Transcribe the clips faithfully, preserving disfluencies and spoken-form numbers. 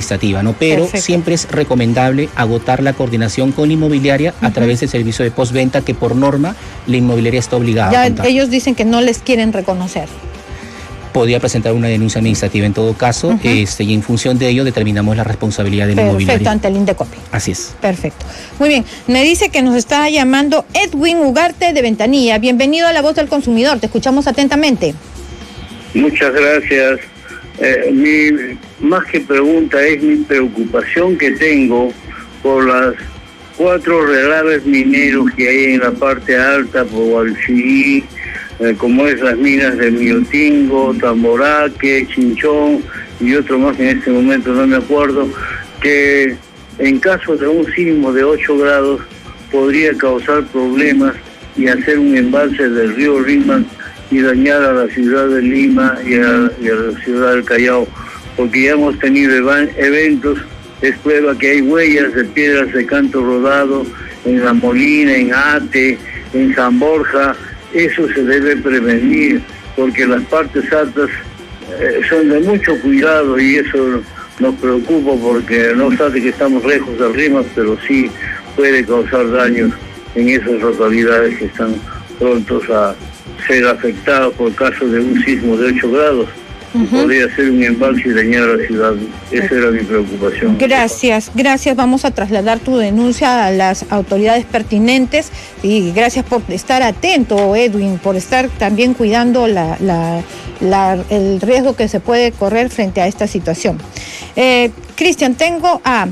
administrativa, ¿no? Pero Perfecto. siempre es recomendable agotar la coordinación con la inmobiliaria uh-huh. a través del servicio de postventa, que por norma la inmobiliaria está obligada ya a contar. Ellos dicen que no les quieren reconocer. Podría presentar una denuncia administrativa en todo caso, uh-huh. este, y en función de ello determinamos la responsabilidad de la inmobiliaria. Perfecto, ante el Indecopi. Así es. Perfecto. Muy bien. Me dice que nos está llamando Edwin Ugarte de Ventanilla. Bienvenido a La Voz del Consumidor. Te escuchamos atentamente. Muchas gracias. Eh, mi, más que pregunta es mi preocupación que tengo por las cuatro relaves mineros que hay en la parte alta por Gualchií, eh, como es las minas de Miotingo, Tamboraque, Chinchón y otro más que en este momento no me acuerdo, que en caso de un sismo de ocho grados podría causar problemas y hacer un embalse del río Rímac y dañar a la ciudad de Lima y a, y a la ciudad del Callao, porque ya hemos tenido eventos, es prueba que hay huellas de piedras de canto rodado en La Molina, en Ate, en San Borja. Eso se debe prevenir, porque las partes altas eh, son de mucho cuidado y eso nos preocupa, porque no obstante que estamos lejos del Rímac, pero sí puede causar daños en esas localidades que están prontos a ser afectados por caso de un sismo de ocho grados. Uh-huh. Podría ser un embalse y dañar a la ciudad. Esa era mi preocupación. Gracias, gracias. Vamos a trasladar tu denuncia a las autoridades pertinentes y gracias por estar atento, Edwin, por estar también cuidando la, la, la, el riesgo que se puede correr frente a esta situación. Eh, Cristian, tengo a...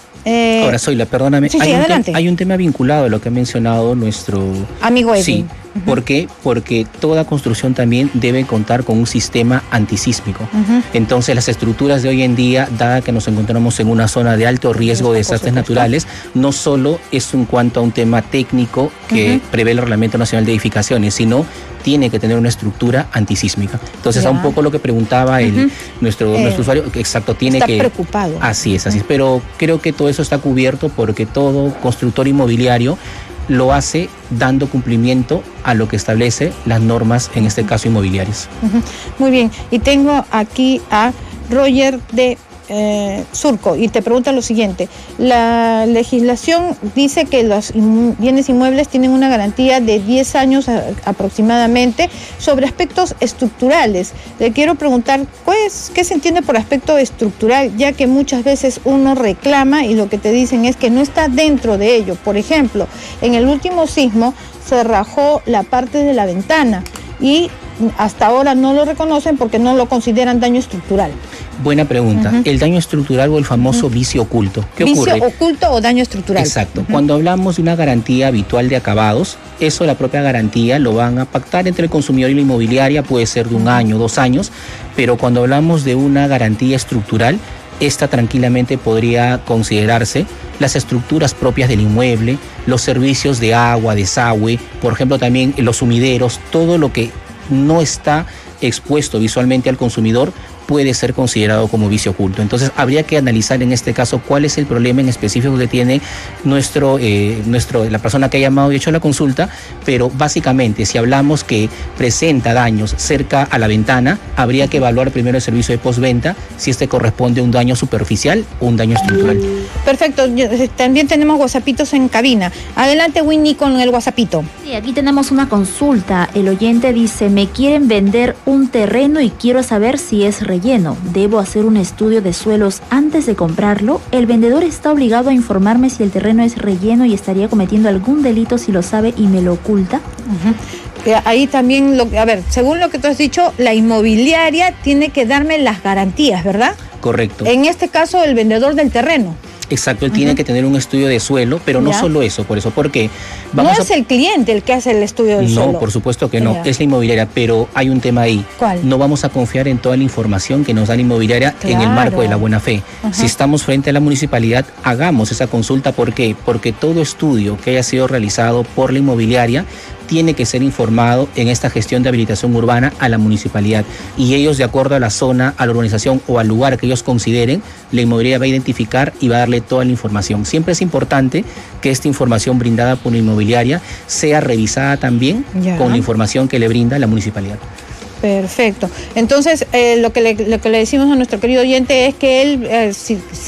Eh, Ahora, Zoila, perdóname. Sí, sí, hay, un adelante. hay un tema vinculado a lo que ha mencionado nuestro amigo Edwin. Sí. Uh-huh. ¿Por qué? Porque toda construcción también debe contar con un sistema antisísmico. Uh-huh. Entonces, las estructuras de hoy en día, dada que nos encontramos en una zona de alto riesgo de desastres naturales, no solo es en cuanto a un tema técnico que uh-huh. prevé el Reglamento Nacional de Edificaciones, sino tiene que tener una estructura antisísmica. Entonces, ya. a un poco lo que preguntaba el, uh-huh. nuestro, eh, nuestro usuario, exacto, tiene está que... Está preocupado. Así es, así es. Uh-huh. Pero creo que todo eso está cubierto porque todo constructor inmobiliario lo hace dando cumplimiento a lo que establece las normas, en este caso inmobiliarias. Uh-huh. Muy bien, y tengo aquí a Roger de eh, Surco y te pregunta lo siguiente: la legislación dice que los in- bienes inmuebles tienen una garantía de diez años a, aproximadamente sobre aspectos estructurales. Le quiero preguntar, pues, ¿qué se entiende por aspecto estructural? Ya que muchas veces uno reclama y lo que te dicen es que no está dentro de ello. Por ejemplo, en el último sismo se rajó la parte de la ventana y hasta ahora no lo reconocen porque no lo consideran daño estructural. Buena pregunta. Uh-huh. El daño estructural o el famoso uh-huh. vicio oculto. ¿Qué vicio ocurre? ¿Vicio oculto o daño estructural? Exacto. Uh-huh. Cuando hablamos de una garantía habitual de acabados, eso la propia garantía lo van a pactar entre el consumidor y la inmobiliaria, puede ser de un uh-huh. año, dos años, pero cuando hablamos de una garantía estructural, esta tranquilamente podría considerarse las estructuras propias del inmueble, los servicios de agua, desagüe, por ejemplo también los sumideros, todo lo que no está expuesto visualmente al consumidor puede ser considerado como vicio oculto. Entonces habría que analizar en este caso cuál es el problema en específico que tiene nuestro, eh, nuestro, la persona que ha llamado y hecho la consulta, pero básicamente si hablamos que presenta daños cerca a la ventana, habría que evaluar primero el servicio de postventa si este corresponde a un daño superficial o un daño estructural. Perfecto, también tenemos whatsappitos en cabina. Adelante, Winnie, con el whatsappito. Sí, aquí tenemos una consulta. El oyente dice: me quieren vender un terreno y quiero saber si es relleno. ¿Debo hacer un estudio de suelos antes de comprarlo? El vendedor está obligado a informarme si el terreno es relleno y estaría cometiendo algún delito si lo sabe y me lo oculta. Uh-huh. Ahí también, lo, a ver, según lo que tú has dicho, la inmobiliaria tiene que darme las garantías, ¿verdad? Correcto. En este caso, el vendedor del terreno. Exacto, él uh-huh. tiene que tener un estudio de suelo, pero no ya. solo eso, por eso, porque vamos no es a... el cliente el que hace el estudio del no, suelo. No, por supuesto que no, ya. es la inmobiliaria, pero hay un tema ahí. ¿Cuál? No vamos a confiar en toda la información que nos da la inmobiliaria claro. en el marco de la buena fe. Uh-huh. Si estamos frente a la municipalidad, hagamos esa consulta. ¿Por qué? Porque todo estudio que haya sido realizado por la inmobiliaria tiene que ser informado en esta gestión de habilitación urbana a la municipalidad, y ellos, de acuerdo a la zona, a la urbanización o al lugar que ellos consideren, la inmobiliaria va a identificar y va a darle toda la información. Siempre es importante que esta información brindada por la inmobiliaria sea revisada también ya. con la información que le brinda la municipalidad. Perfecto. Entonces, eh, lo que le, lo que le decimos a nuestro querido oyente es que él, eh, si,